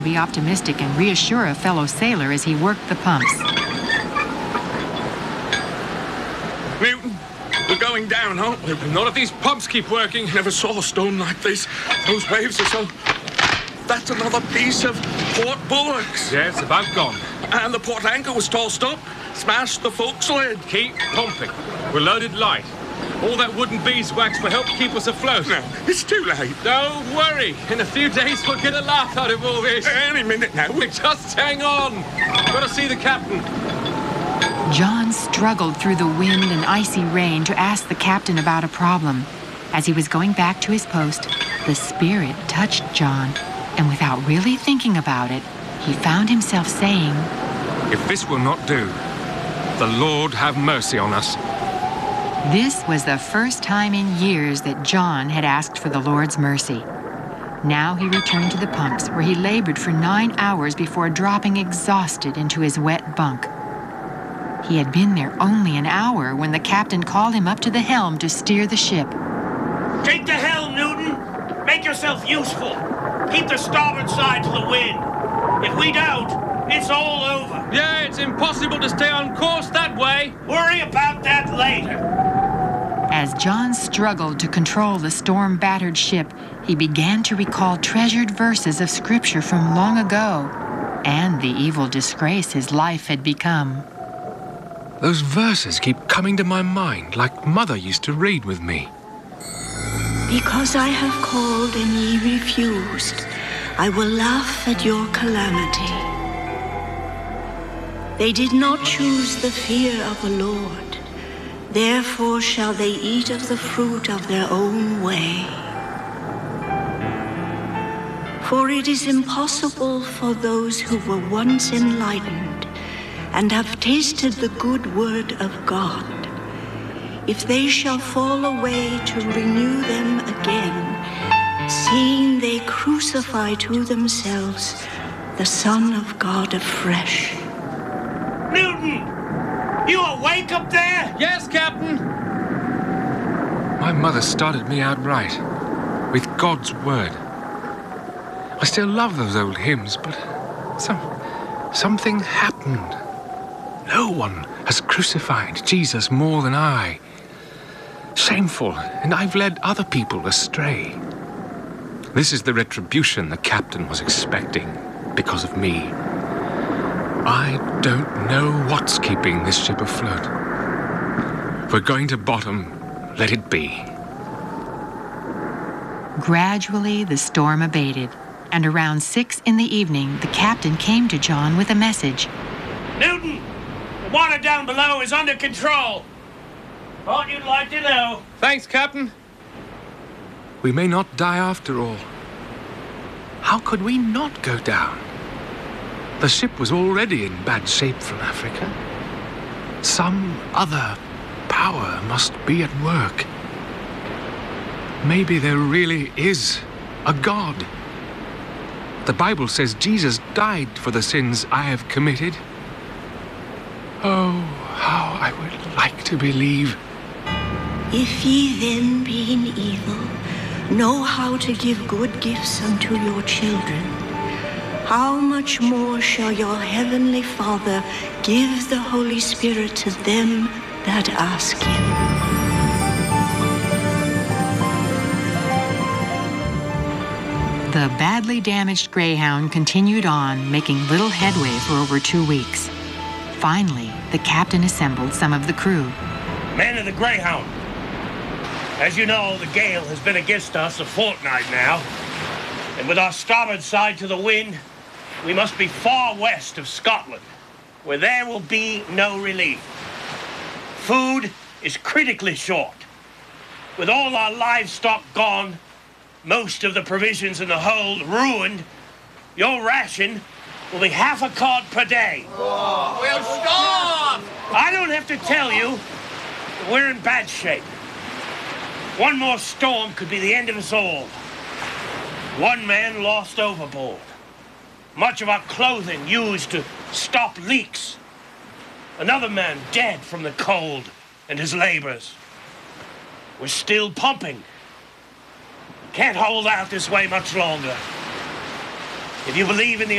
Be optimistic and reassure a fellow sailor as he worked the pumps. Newton, we're going down, aren't we? Not if these pumps keep working. Never saw a storm like this. Those waves are so... That's another piece of port bulwarks. Yeah, it's about gone. And the port anchor was tossed up. Smashed the forecastle lid. Keep pumping. We're loaded light. All that wooden beeswax will help keep us afloat. No, it's too late. Don't worry. In a few days, we'll get a laugh out of all this. Any minute now. Just hang on. Gotta see the captain. John struggled through the wind and icy rain to ask the captain about a problem. As he was going back to his post, the Spirit touched John, and without really thinking about it, he found himself saying, "If this will not do, the Lord have mercy on us." This was the first time in years that John had asked for the Lord's mercy. Now he returned to the pumps, where he labored for 9 hours before dropping exhausted into his wet bunk. He had been there only an hour when the captain called him up to the helm to steer the ship. Take the helm, Newton. Make yourself useful. Keep the starboard side to the wind. If we don't, it's all over. Yeah, it's impossible to stay on course that way. Worry about that later. As John struggled to control the storm-battered ship, he began to recall treasured verses of Scripture from long ago and the evil disgrace his life had become. Those verses keep coming to my mind like Mother used to read with me. Because I have called and ye refused, I will laugh at your calamity. They did not choose the fear of the Lord. Therefore shall they eat of the fruit of their own way. For it is impossible for those who were once enlightened and have tasted the good word of God, if they shall fall away, to renew them again, seeing they crucify to themselves the Son of God afresh. Newton! You awake up there? Yes, Captain. My mother started me out right, with God's word. I still love those old hymns, but something happened. No one has crucified Jesus more than I. Shameful, and I've led other people astray. This is the retribution the captain was expecting because of me. I don't know what's keeping this ship afloat. If we're going to bottom, let it be. Gradually, the storm abated, and around 6 in the evening, the captain came to John with a message. Newton! The water down below is under control. Thought you'd like to know. Thanks, Captain. We may not die after all. How could we not go down? The ship was already in bad shape from Africa. Some other power must be at work. Maybe there really is a God. The Bible says Jesus died for the sins I have committed. Oh, how I would like to believe. If ye then, being evil, know how to give good gifts unto your children, how much more shall your heavenly Father give the Holy Spirit to them that ask him? The badly damaged Greyhound continued on, making little headway for over 2 weeks. Finally, the captain assembled some of the crew. Men of the Greyhound, as you know, the gale has been against us a fortnight now, and with our starboard side to the wind, we must be far west of Scotland, where there will be no relief. Food is critically short. With all our livestock gone, most of the provisions in the hold ruined, your ration will be half a cod per day. Oh, we'll starve! I don't have to tell you that we're in bad shape. One more storm could be the end of us all. One man lost overboard. Much of our clothing used to stop leaks. Another man dead from the cold and his labors. We're still pumping. Can't hold out this way much longer. If you believe in the